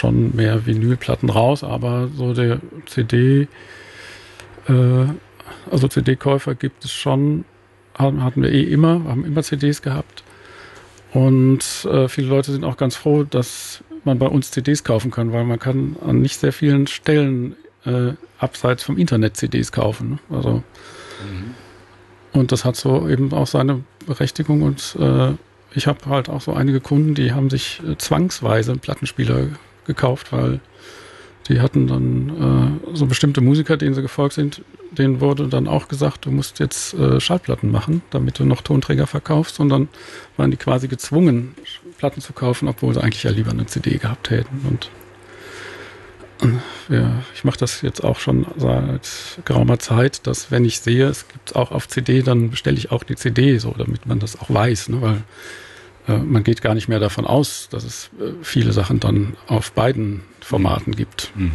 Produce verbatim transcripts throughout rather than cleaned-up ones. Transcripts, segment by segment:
schon mehr Vinylplatten raus, aber so der C D, äh, also C D-Käufer gibt es schon, hatten wir eh immer, haben immer C Ds gehabt. Und äh, viele Leute sind auch ganz froh, dass man bei uns C Ds kaufen kann, weil man kann an nicht sehr vielen Stellen äh, abseits vom Internet C Ds kaufen. Ne? Also mhm. Und das hat so eben auch seine Berechtigung und äh, ich habe halt auch so einige Kunden, die haben sich äh, zwangsweise einen Plattenspieler gekauft, weil die hatten dann äh, so bestimmte Musiker, denen sie gefolgt sind, denen wurde dann auch gesagt, du musst jetzt äh, Schallplatten machen, damit du noch Tonträger verkaufst. Und dann waren die quasi gezwungen, Platten zu kaufen, obwohl sie eigentlich ja lieber eine C D gehabt hätten. Und äh, ja, ich mache das jetzt auch schon seit geraumer Zeit, dass wenn ich sehe, es gibt auch auf C D, dann bestelle ich auch die C D, so damit man das auch weiß, ne? Weil äh, man geht gar nicht mehr davon aus, dass es äh, viele Sachen dann auf beiden Formaten gibt. Mhm.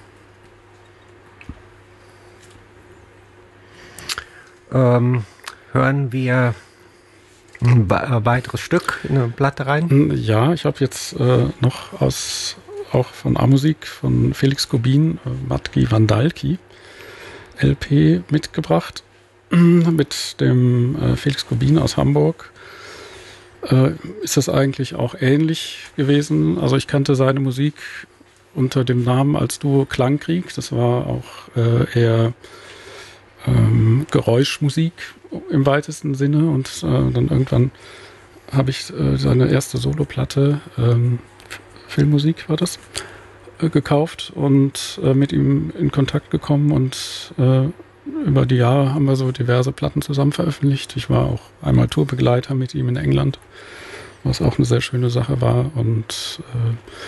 Ähm, hören wir ein weiteres Stück in eine Platte rein? Ja, ich habe jetzt äh, noch aus auch von A-Musik von Felix Gobin, äh, Matki Vandalki L P mitgebracht mit dem äh, Felix Gobin aus Hamburg. Äh, ist das eigentlich auch ähnlich gewesen? Also ich kannte seine Musik unter dem Namen als Duo Klangkrieg. Das war auch äh, eher ähm, Geräuschmusik im weitesten Sinne. Und äh, dann irgendwann habe ich äh, seine erste Soloplatte, ähm, Filmmusik war das, äh, gekauft und äh, mit ihm in Kontakt gekommen. Und äh, über die Jahre haben wir so diverse Platten zusammen veröffentlicht. Ich war auch einmal Tourbegleiter mit ihm in England, was auch eine sehr schöne Sache war. Und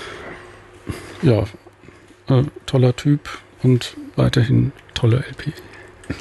äh, ja, äh, toller Typ und weiterhin tolle L P.